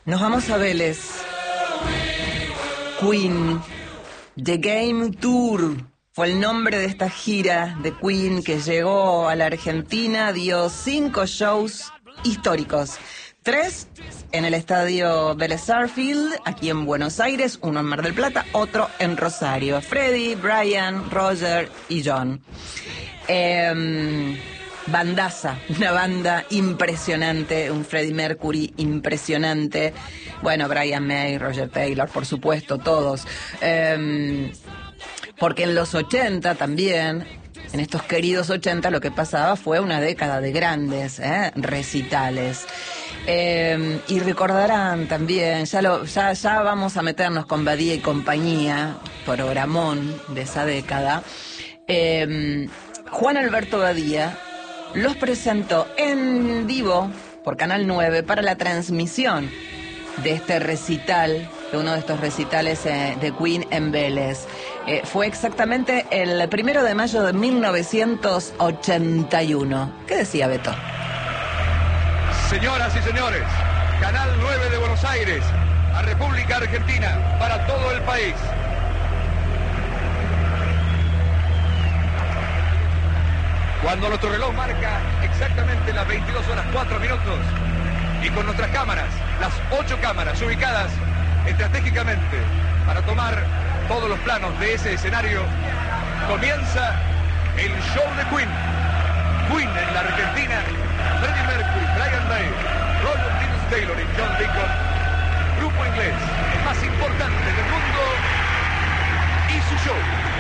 Nos vamos a Vélez. Queen, The Game Tour, fue el nombre de esta gira de Queen que llegó a la Argentina, dio 5 shows históricos. 3 en el estadio Vélez Sarsfield, aquí en Buenos Aires, uno en Mar del Plata, otro en Rosario. Freddie, Brian, Roger y John. Bandaza, una banda impresionante, un Freddie Mercury impresionante. Bueno, Brian May, Roger Taylor, por supuesto, todos. Porque en los 80 también, en estos queridos 80, lo que pasaba fue una década de grandes recitales. Y recordarán también, ya vamos a meternos con Badía y compañía, programón de esa década. Juan Alberto Badía los presentó en vivo por Canal 9 para la transmisión de este recital, de uno de estos recitales de Queen en Vélez. Fue exactamente el 1 de mayo de 1981. ¿Qué decía Beto? Señoras y señores, Canal 9 de Buenos Aires, a República Argentina, para todo el país. Cuando nuestro reloj marca exactamente las 22 horas 4 minutos y con nuestras cámaras, las 8 cámaras ubicadas estratégicamente para tomar todos los planos de ese escenario, comienza el show de Queen. Queen en la Argentina, Freddie Mercury, Brian May, Roger Taylor y John Deacon, grupo inglés, el más importante del mundo y su show.